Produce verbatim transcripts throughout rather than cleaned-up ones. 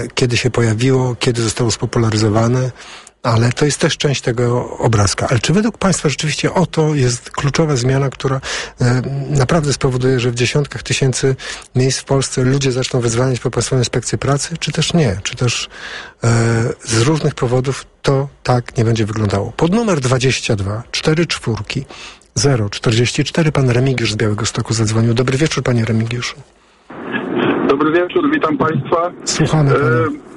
kiedy się pojawiło, kiedy zostało spopularyzowane, ale to jest też część tego obrazka. Ale czy według Państwa rzeczywiście oto jest kluczowa zmiana, która e, naprawdę spowoduje, że w dziesiątkach tysięcy miejsc w Polsce ludzie zaczną wezwaniać po Państwową Inspekcję Pracy, czy też nie? Czy też e, z różnych powodów to tak nie będzie wyglądało? Pod numer dwadzieścia dwa, cztery czwórki, zero czterdzieści cztery pan Remigiusz z Białegostoku zadzwonił. Dobry wieczór, panie Remigiuszu. Dobry wieczór, witam Państwa. Słuchamy pana. E,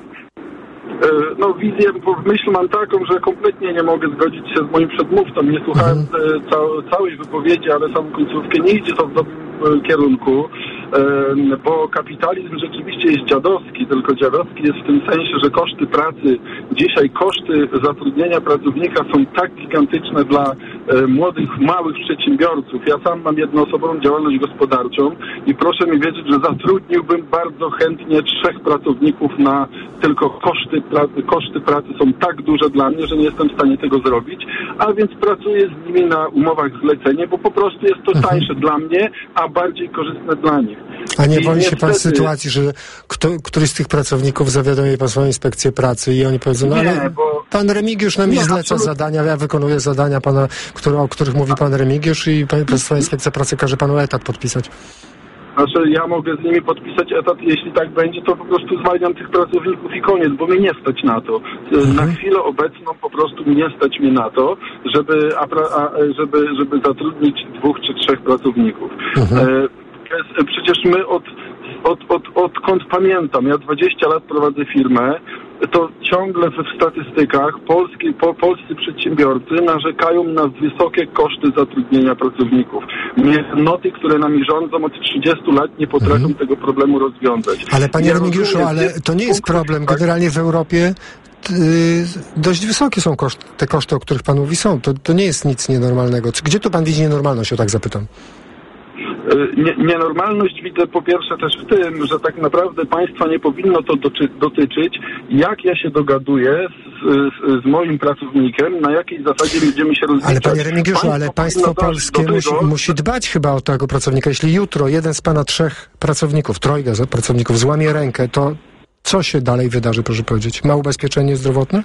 No wizję, myśl mam taką, że kompletnie nie mogę zgodzić się z moim przedmówcą. Nie słuchałem mhm. ca- całej wypowiedzi, ale samą końcówkę. Nie idzie to w dobrym kierunku, bo kapitalizm rzeczywiście jest dziadowski, tylko dziadowski jest w tym sensie, że koszty pracy, dzisiaj koszty zatrudnienia pracownika są tak gigantyczne dla młodych, małych przedsiębiorców. Ja sam mam jednoosobową działalność gospodarczą i proszę mi wierzyć, że zatrudniłbym bardzo chętnie trzech pracowników na tylko koszty pracy. Koszty pracy są tak duże dla mnie, że nie jestem w stanie tego zrobić, a więc pracuję z nimi na umowach zlecenie, bo po prostu jest to mhm. tańsze dla mnie, a bardziej korzystne dla nich. A nie I boi się niestety... pan sytuacji, że kto, któryś z tych pracowników zawiadomuje Państwową Inspekcję Pracy i oni powiedzą, no ale nie, bo... pan Remigiusz nam nie zleca absolutnie. zadania, ja wykonuję zadania pana, które, o których mówi pan Remigiusz i Państwowa Inspekcja Pracy każe panu etat podpisać. Znaczy, ja mogę z nimi podpisać etat, jeśli tak będzie, to po prostu zwalniam tych pracowników i koniec, bo mnie nie stać na to. Mhm. Na chwilę obecną po prostu nie stać mnie na to, żeby, a, a, żeby, żeby zatrudnić dwóch czy trzech pracowników. Mhm. E, przecież my od, od, od, odkąd pamiętam, ja dwadzieścia lat prowadzę firmę, to ciągle w statystykach polskie, po, polscy przedsiębiorcy narzekają na wysokie koszty zatrudnienia pracowników. Międzynoty, które nami rządzą od trzydziestu lat, nie potrafią mhm. tego problemu rozwiązać. Ale panie ja Remigiuszu, rozumiem, ale to nie jest problem. Generalnie w Europie yy, dość wysokie są koszty, te koszty, o których pan mówi są. To, to nie jest nic nienormalnego. Gdzie tu pan widzi nienormalność, o tak zapytam? Nie, nienormalność widzę po pierwsze też w tym, że tak naprawdę państwa nie powinno to doczy, dotyczyć, jak ja się dogaduję z, z, z moim pracownikiem, na jakiej zasadzie będziemy się rozliczać. Ale panie Remigiuszu, państwo ale państwo polskie tego... musi, musi dbać chyba o tego pracownika. Jeśli jutro jeden z pana trzech pracowników, trojga pracowników złamie rękę, to co się dalej wydarzy, proszę powiedzieć? Ma ubezpieczenie zdrowotne?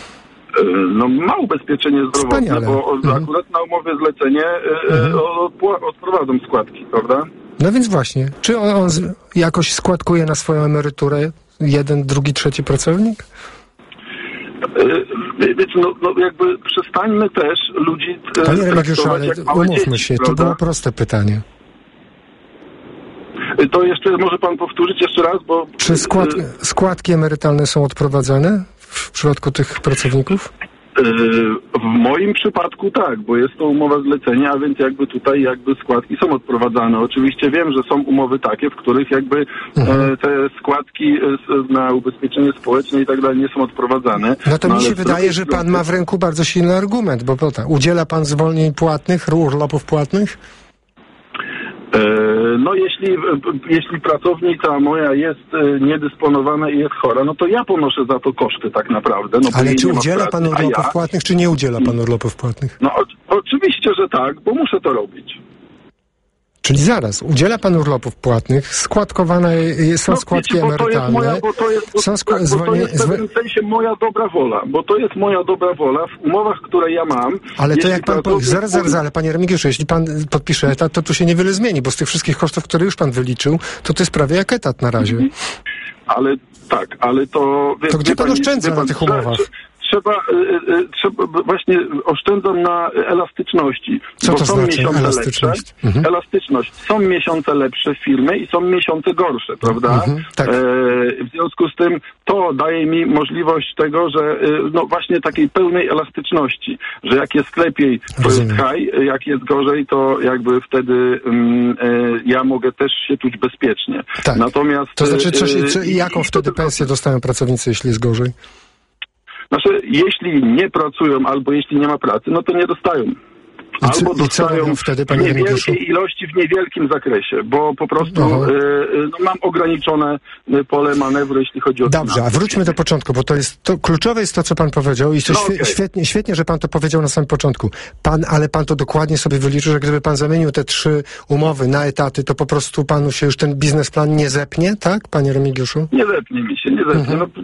No ma ubezpieczenie zdrowotne, Wspaniale. bo mhm. akurat na umowie zlecenie mhm. odprowadzą składki, prawda? No więc właśnie, czy on, on jakoś składkuje na swoją emeryturę jeden, drugi, trzeci pracownik? Więc no, no jakby przestańmy też ludzi Panie Remigiuszu, ale umówmy się, to było proste pytanie. To jeszcze, może pan powtórzyć jeszcze raz, bo... Czy skład, składki emerytalne są odprowadzane w przypadku tych pracowników? W moim przypadku tak, bo jest to umowa zlecenia, a więc jakby tutaj jakby składki są odprowadzane. Oczywiście wiem, że są umowy takie, w których jakby mhm. te składki na ubezpieczenie społeczne i tak dalej nie są odprowadzane. No to no, mi się wydaje, że pan ma w ręku bardzo silny argument, bo to tak, udziela pan zwolnień płatnych, urlopów płatnych? No jeśli, jeśli pracownica moja jest niedysponowana i jest chora, no to ja ponoszę za to koszty tak naprawdę. No ale czy udziela pan urlopów ja... płatnych, czy nie udziela pan urlopów płatnych? No o, oczywiście, że tak, bo muszę to robić. Czyli zaraz, udziela pan urlopów płatnych, składkowane są no, składki wiecie, emerytalne. Bo to jest, bo to jest, bo, są tak, bo to jest w pewnym sensie moja dobra wola, bo to jest moja dobra wola w umowach, które ja mam. Ale to jak pan, po, zaraz, zaraz, ale panie Remigiuszu, jeśli pan podpisze etat, to tu się niewiele zmieni, bo z tych wszystkich kosztów, które już pan wyliczył, to to jest prawie jak etat na razie. Mhm. Ale tak, ale to... To gdzie pan oszczędza na tych umowach? Trzeba, y, y, trzeba, właśnie oszczędzam na elastyczności. Co bo to są znaczy miesiące elastyczność? Lepsze, mhm. Elastyczność. Są miesiące lepsze w firmie i są miesiące gorsze, prawda? Mhm, tak. e, w związku z tym to daje mi możliwość tego, że y, no właśnie takiej pełnej elastyczności, że jak jest lepiej, to Rozumiem. jest high, jak jest gorzej, to jakby wtedy y, y, ja mogę też się czuć bezpiecznie. Tak. Natomiast... To znaczy, co się, co, jaką wtedy pensję dostają pracownicy, jeśli jest gorzej? Znaczy, jeśli nie pracują albo jeśli nie ma pracy, no to nie dostają. I co, albo i co robią dostają wtedy, w panie Remigiuszu? niewielkiej ilości, w niewielkim zakresie, bo po prostu Aha. y, no, mam ograniczone y, pole manewru, jeśli chodzi o Dobrze, a finanse. wróćmy do początku, bo to jest, to kluczowe jest to, co pan powiedział i to No świe, okej. świetnie, świetnie, że pan to powiedział na samym początku. Pan, ale pan to dokładnie sobie wyliczył, że gdyby pan zamienił te trzy umowy na etaty, to po prostu panu się już ten biznesplan nie zepnie, tak, panie Remigiuszu? Nie zepnie mi się, nie zepnie. No,